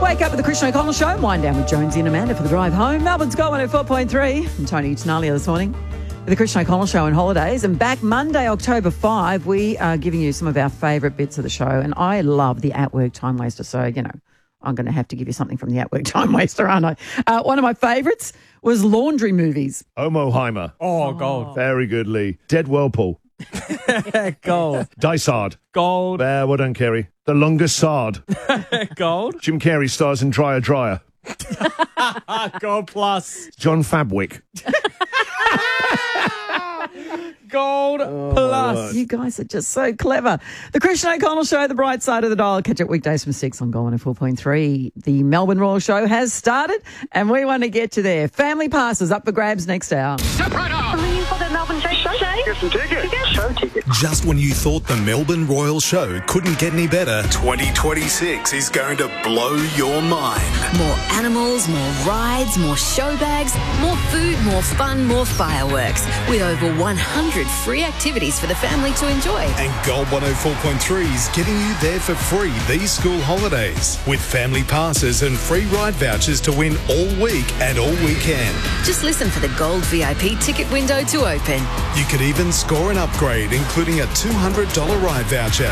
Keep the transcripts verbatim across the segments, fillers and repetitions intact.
wake up with the Christian O'Connell Show and wind down with Jonesy and Amanda for the drive home. Melbourne's got one oh four point three. And Tony Tenalia this morning with the Christian O'Connell Show and holidays. And back Monday, October fifth, we are giving you some of our favourite bits of the show. And I love the at-work time waster. So, you know, I'm going to have to give you something from the at-work time waster, aren't I? Uh, one of my favourites was laundry movies. Omoheimer. Oh, gold. Very good, Lee. Dead Whirlpool. Gold. Dysard. Gold. Uh, well done, Kerry. The Longest Sard. Gold. Jim Carrey stars in Dryer Dryer. Gold plus. John Fabwick. Gold Oh, plus. You guys are just so clever. The Christian O'Connell Show, the bright side of the dial. Catch it weekdays from six on Go one oh four point three. The Melbourne Royal Show has started, and we want to get you there. Family passes up for grabs next hour. Step right up. Are you for the Melbourne Show? Get some tickets. Show tickets. Just when you thought the Melbourne Royal Show couldn't get any better, twenty twenty-six is going to blow your mind. More animals, more rides, more show bags, more food, more fun, more fireworks. With over one hundred free activities for the family to enjoy. And Gold one oh four point three is getting you there for free these school holidays with family passes and free ride vouchers to win all week and all weekend. Just listen for the Gold V I P ticket window to open. You could even score an upgrade, including a two hundred dollars ride voucher.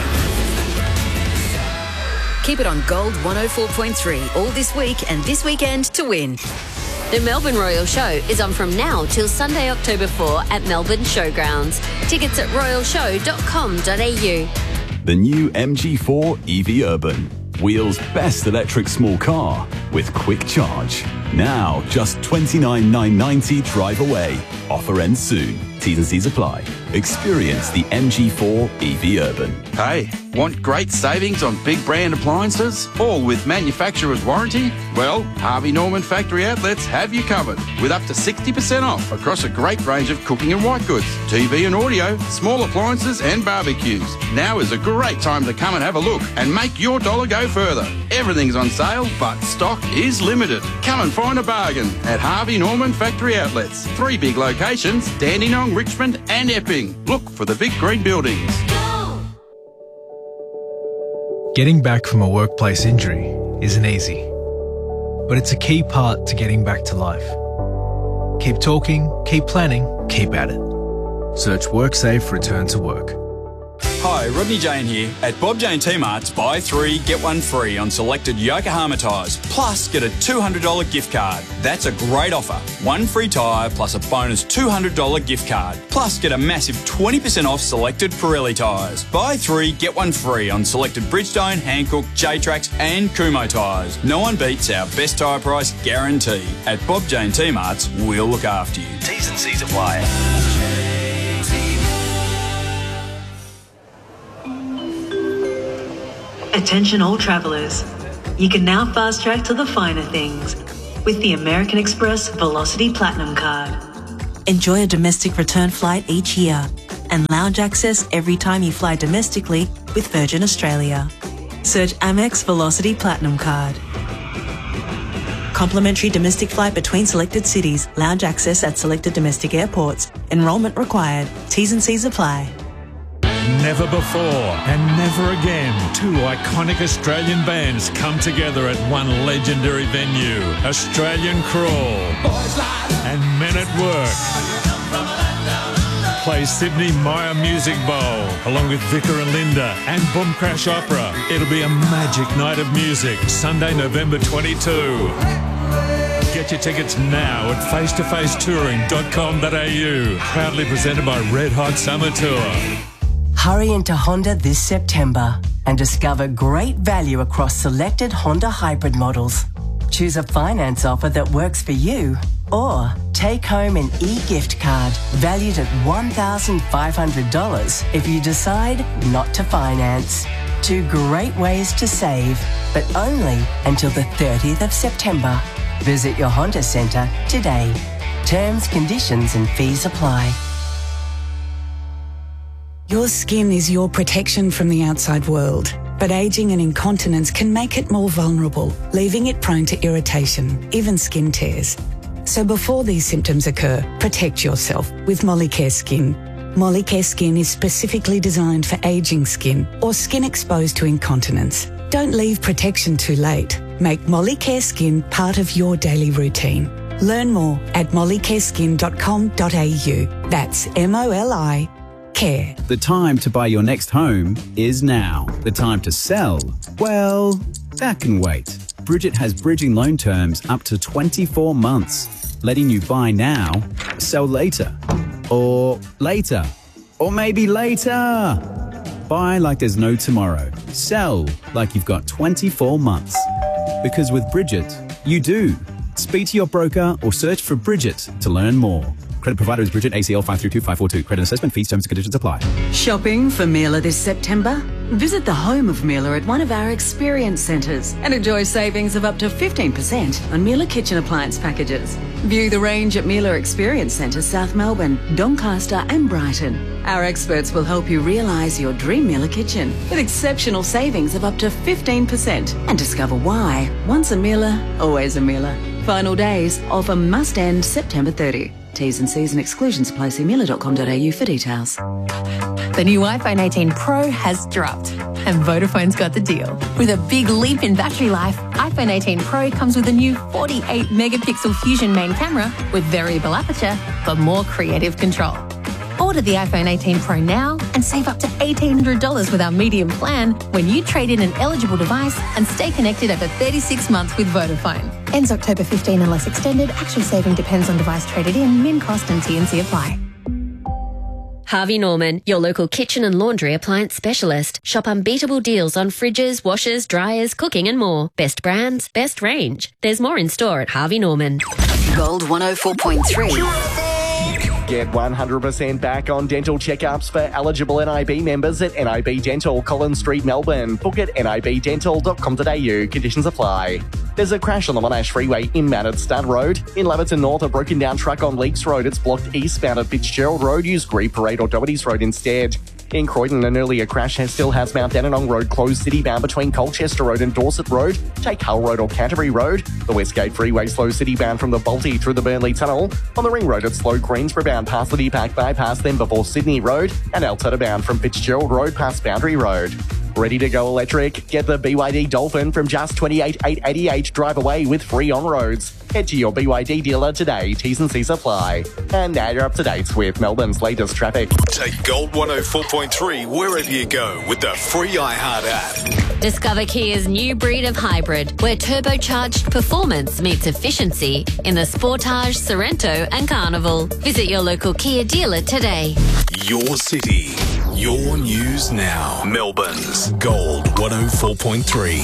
Keep it on Gold one oh four point three all this week and this weekend to win. The Melbourne Royal Show is on from now till Sunday, October fourth at Melbourne Showgrounds. Tickets at royal show dot com dot a u. The new M G four E V Urban. Wheels' best electric small car with quick charge. Now just twenty-nine thousand nine hundred ninety drive away. Offer ends soon. T's and C's apply. Experience the M G four E V Urban. Hey, want great savings on big brand appliances? All with manufacturer's warranty? Well, Harvey Norman Factory Outlets have you covered with up to sixty percent off across a great range of cooking and white goods, T V and audio, small appliances and barbecues. Now is a great time to come and have a look and make your dollar go further. Everything's on sale, but stock is limited. Come and find a bargain at Harvey Norman Factory Outlets. Three big locations, Dandenong, Richmond and Epping. Look for the big green buildings. Getting back from a workplace injury isn't easy, but it's a key part to getting back to life. Keep talking, keep planning, keep at it. Search WorkSafe Return to Work. Hi, Rodney Jane here. At Bob Jane T-Mart's, buy three, get one free on selected Yokohama tyres, plus get a two hundred dollars gift card. That's a great offer. One free tyre plus a bonus two hundred dollars gift card, plus get a massive twenty percent off selected Pirelli tyres. Buy three, get one free on selected Bridgestone, Hankook, J-Trax and Kumho tyres. No one beats our best tyre price guarantee. At Bob Jane T-Mart's, we'll look after you. T's and C's apply. Attention all travellers. You can now fast track to the finer things with the American Express Velocity Platinum Card. Enjoy a domestic return flight each year and lounge access every time you fly domestically with Virgin Australia. Search Amex Velocity Platinum Card. Complimentary domestic flight between selected cities. Lounge access at selected domestic airports. Enrolment required. T's and C's apply. Never before and never again, two iconic Australian bands come together at one legendary venue. Australian Crawl and Men at Work play Sydney Myer Music Bowl along with Vicar and Linda and Boom Crash Opera. It'll be a magic night of music, Sunday, November twenty-second. Get your tickets now at face to face touring dot com dot a u. Proudly presented by Red Hot Summer Tour. Hurry into Honda this September and discover great value across selected Honda hybrid models. Choose a finance offer that works for you or take home an e-gift card valued at one thousand five hundred dollars if you decide not to finance. Two great ways to save, but only until the thirtieth of September. Visit your Honda Centre today. Terms, conditions and fees apply. Your skin is your protection from the outside world, but ageing and incontinence can make it more vulnerable, leaving it prone to irritation, even skin tears. So before these symptoms occur, protect yourself with Molicare Skin. Molicare Skin is specifically designed for ageing skin or skin exposed to incontinence. Don't leave protection too late. Make Molicare Skin part of your daily routine. Learn more at molicare skin dot com dot a u. That's M O L I care. The time to buy your next home is now. The time to sell, well, that can wait. Bridget has bridging loan terms up to twenty-four months, letting you buy now, sell later. Or later. Or maybe later. Buy like there's no tomorrow. Sell like you've got twenty-four months. Because with Bridget, you do. Speak to your broker or search for Bridget to learn more. Credit provider is Bridget, A C L five three two five four two. Credit assessment fees, terms and conditions apply. Shopping for Miele this September? Visit the home of Miele at one of our experience centres and enjoy savings of up to fifteen percent on Miele kitchen appliance packages. View the range at Miele Experience Centre, South Melbourne, Doncaster and Brighton. Our experts will help you realise your dream Miele kitchen with exceptional savings of up to fifteen percent and discover why. Once a Miele, always a Miele. Final days, offer must end September thirtieth. T's and C's and exclusions apply. See miele dot com dot a u for details. The new iPhone eighteen Pro has dropped, and Vodafone's got the deal. With a big leap in battery life, iPhone eighteen Pro comes with a new forty-eight megapixel Fusion main camera with variable aperture for more creative control. Order the iPhone eighteen Pro now and save up to eighteen hundred dollars with our medium plan when you trade in an eligible device and stay connected over thirty-six months with Vodafone. Ends October fifteenth unless extended. Actual saving depends on device traded in. Min cost and T and C apply. Harvey Norman, your local kitchen and laundry appliance specialist. Shop unbeatable deals on fridges, washers, dryers, cooking and more. Best brands, best range. There's more in store at Harvey Norman. Gold one oh four point three. Get one hundred percent back on dental checkups for eligible N I B members at N I B Dental, Collins Street, Melbourne. Book at n i b dental dot com dot a u. Conditions apply. There's a crash on the Monash Freeway inbound at Stud Road. In Laverton North, a broken down truck on Leaks Road. It's blocked eastbound at Fitzgerald Road. Use Gree Parade or Doherty's Road instead. In Croydon, an earlier crash has still has Mount Dandenong Road closed city-bound between Colchester Road and Dorset Road. Take Hull Road or Canterbury Road. The Westgate Freeway slow city-bound from the Balti through the Burnley Tunnel. On the Ring Road, it's slow Greensboro-bound past the Deepak bypass, then before Sydney Road. And Altona-bound from Fitzgerald Road past Boundary Road. Ready to go electric? Get the B Y D Dolphin from just twenty-eight thousand eight hundred eighty-eight. Drive away with free on-roads. Head to your B Y D dealer today. T's and C's apply. And now you're up to date with Melbourne's latest traffic. Take Gold one oh four point three wherever you go with the free iHeart app. Discover Kia's new breed of hybrid, where turbocharged performance meets efficiency in the Sportage, Sorento and Carnival. Visit your local Kia dealer today. Your city, your news now. Melbourne's Gold one oh four point three.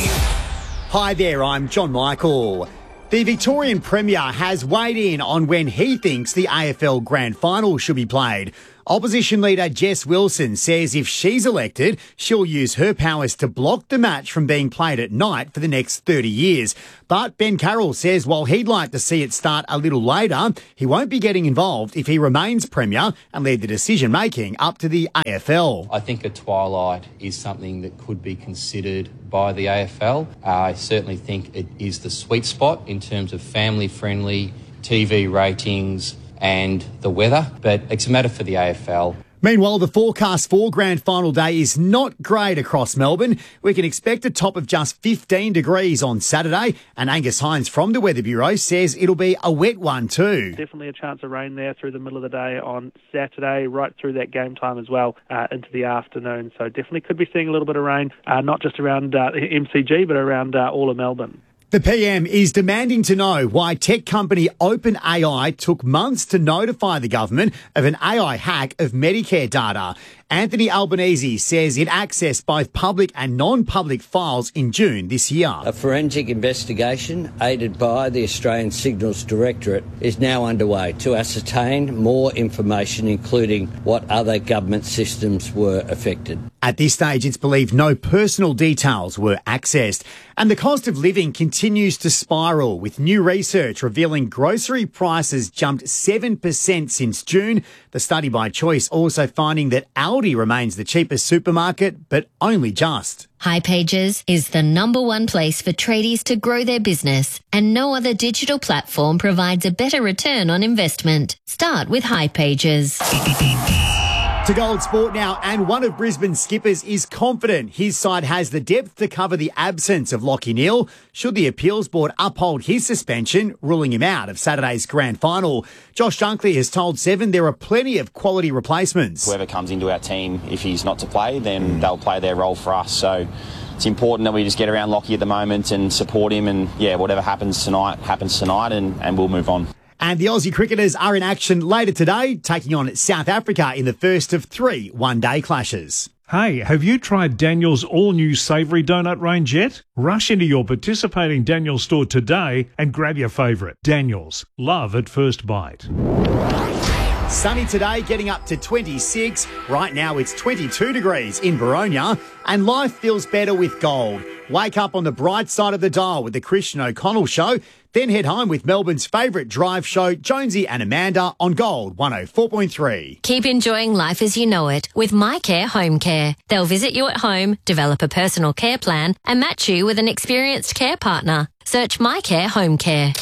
Hi there, I'm John Michael. The Victorian Premier has weighed in on when he thinks the A F L Grand Final should be played. Opposition leader Jess Wilson says if she's elected, she'll use her powers to block the match from being played at night for the next thirty years. But Ben Carroll says while he'd like to see it start a little later, he won't be getting involved if he remains Premier and leave the decision-making up to the A F L. I think a twilight is something that could be considered by the A F L. Uh, I certainly think it is the sweet spot in terms of family-friendly T V ratings and the weather, but it's a matter for the A F L. Meanwhile, the forecast for Grand Final Day is not great across Melbourne. We can expect a top of just fifteen degrees on Saturday, and Angus Hines from the Weather Bureau says it'll be a wet one too. Definitely a chance of rain there through the middle of the day on Saturday, right through that game time as well, uh, into the afternoon. So definitely could be seeing a little bit of rain, uh, not just around uh, M C G, but around uh, all of Melbourne. The P M is demanding to know why tech company OpenAI took months to notify the government of an A I hack of Medicare data. Anthony Albanese says it accessed both public and non-public files in June this year. A forensic investigation, aided by the Australian Signals Directorate, is now underway to ascertain more information, including what other government systems were affected. At this stage, it's believed no personal details were accessed. And the cost of living continues to spiral, with new research revealing grocery prices jumped seven percent since June. The study by Choice also finding that Aldi remains the cheapest supermarket, but only just. hipages is the number one place for tradies to grow their business, and no other digital platform provides a better return on investment. Start with hipages. To Gold Sport now, and one of Brisbane's skippers is confident his side has the depth to cover the absence of Lachie Neale should the appeals board uphold his suspension, ruling him out of Saturday's grand final. Josh Dunkley has told Seven there are plenty of quality replacements. Whoever comes into our team, if he's not to play, then they'll play their role for us. So it's important that we just get around Lachie at the moment and support him, and yeah, whatever happens tonight, happens tonight, and, and we'll move on. And the Aussie cricketers are in action later today, taking on South Africa in the first of three one-day clashes. Hey, have you tried Daniel's all-new savoury donut range yet? Rush into your participating Daniel's store today and grab your favourite. Daniel's. Love at first bite. Sunny today, getting up to twenty-six. Right now it's twenty-two degrees in Baronia, and life feels better with gold. Wake up on the bright side of the dial with the Christian O'Connell Show, then head home with Melbourne's favourite drive show, Jonesy and Amanda, on Gold one oh four point three. Keep enjoying life as you know it with MyCare Home Care. They'll visit you at home, develop a personal care plan, and match you with an experienced care partner. Search MyCare Home Care.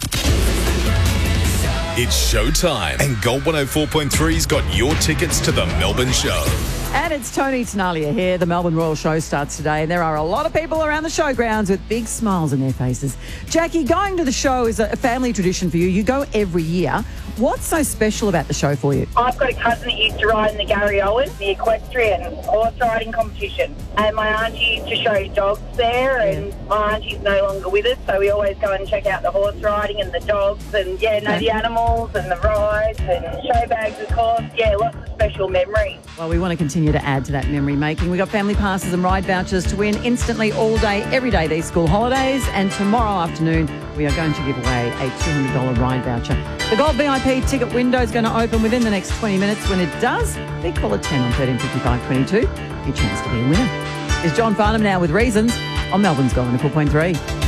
It's showtime, and Gold one oh four point three's got your tickets to the Melbourne show. And it's Tony Tenalia here. The Melbourne Royal Show starts today, and there are a lot of people around the showgrounds with big smiles on their faces. Jackie, going to the show is a family tradition for you. You go every year. What's so special about the show for you? I've got a cousin that used to ride in the Gary Owen, the equestrian horse riding competition. And my auntie used to show dogs there, and my auntie's no longer with us, so we always go and check out the horse riding and the dogs and, yeah, know the animals and the rides and show bags, of course. Yeah, lots of special memories. Well, we want to continue to add to that memory making. We've got family passes and ride vouchers to win instantly all day, every day these school holidays. And tomorrow afternoon, we are going to give away a two hundred dollars ride voucher. The Gold V I P ticket window is going to open within the next twenty minutes. When it does, big call at ten on thirteen fifty-five twenty-two. Your chance to be a winner. Is John Farnham now with Reasons on Melbourne's Gold one oh four point three.